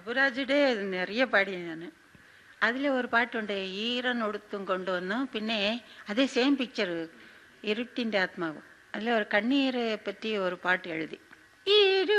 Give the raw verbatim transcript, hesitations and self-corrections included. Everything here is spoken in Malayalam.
സുബുരാജിയുടെ നിറയെ പാടി ഞാൻ. അതിൽ ഒരു പാട്ടുണ്ട്, ഈറനൊടുത്തും കൊണ്ടുവന്നു. പിന്നെ അതേ സെയിം പിക്ചർ, ഇരുട്ടിൻ്റെ ആത്മാവ്. അതിൽ ഒരു കണ്ണീരെ പറ്റി ഒരു പാട്ട് എഴുതി. ഈ